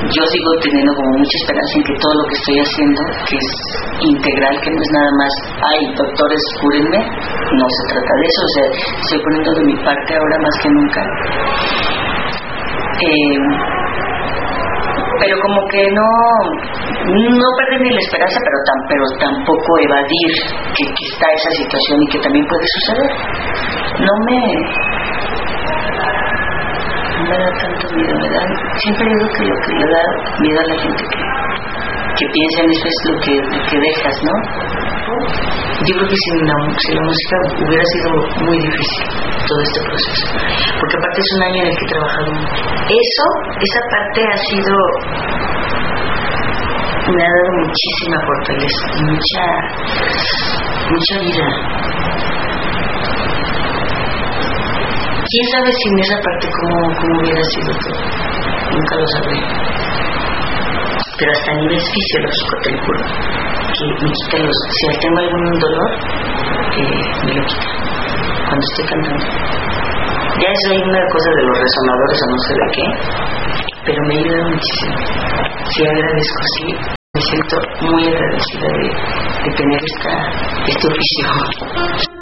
yo sigo teniendo como mucha esperanza en que todo lo que estoy haciendo, que es integral, que no es nada más, ay, doctores, cúrenme, no se trata de eso, o sea, estoy poniendo de mi parte ahora más que nunca. Pero como que no perder ni la esperanza, pero tampoco evadir que está esa situación y que también puede suceder. No me da tanto miedo, siempre digo que lo que le da miedo a la gente que piensa en eso es lo que dejas, ¿no? Yo creo que sin la música hubiera sido muy difícil todo este proceso, porque aparte es un año en el que he trabajado mucho. Esa parte me ha dado muchísima fortaleza, mucha vida. ¿Quién sabe sin esa parte cómo hubiera sido todo? Nunca lo sabré. Pero hasta a nivel fisiológico, te lo juro, que me quita si tengo algún dolor, me lo quita cuando estoy cantando. Ya eso hay una cosa de los resonadores o no sé de qué, pero me ayuda muchísimo. Sí, agradezco, sí, me siento muy agradecida de tener este oficio.